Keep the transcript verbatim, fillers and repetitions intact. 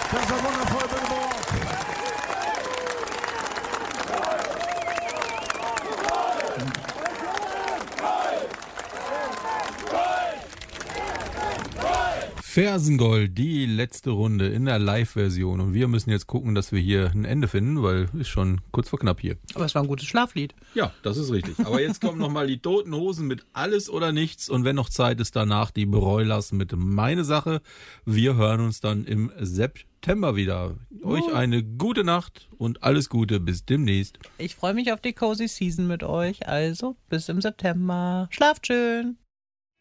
Das war wundervoll, bitte Morgen. Fersengold, die letzte Runde in der Live-Version. Und wir müssen jetzt gucken, dass wir hier ein Ende finden, weil ist schon kurz vor knapp hier. Aber es war ein gutes Schlaflied. Ja, das ist richtig. Aber jetzt kommen nochmal die Toten Hosen mit Alles oder Nichts. Und wenn noch Zeit ist, danach die Broilers mit Meine Sache. Wir hören uns dann im September wieder. Euch eine gute Nacht und alles Gute. Bis demnächst. Ich freue mich auf die Cozy Season mit euch. Also bis im September. Schlaft schön.